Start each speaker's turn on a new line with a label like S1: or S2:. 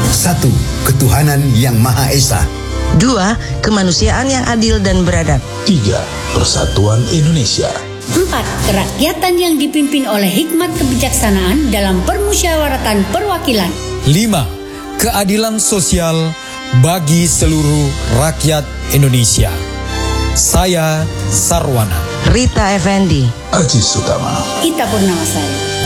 S1: 1. Ketuhanan yang Maha Esa.
S2: 2. Kemanusiaan yang adil dan beradab.
S3: 3. Persatuan Indonesia.
S4: 4. Kerakyatan yang dipimpin oleh hikmat kebijaksanaan dalam permusyawaratan perwakilan.
S5: 5. Keadilan sosial bagi seluruh rakyat Indonesia. Saya Sarwana.
S2: Rita Effendi.
S3: Aziz Utama.
S4: Ita Purnamasari.